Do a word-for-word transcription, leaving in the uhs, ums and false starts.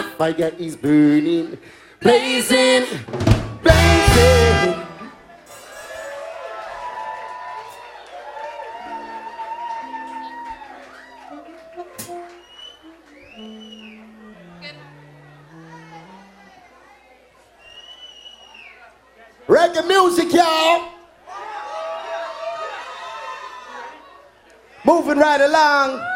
fire is burning, blazing, blazing. Reggae music, y'all. Moving right along.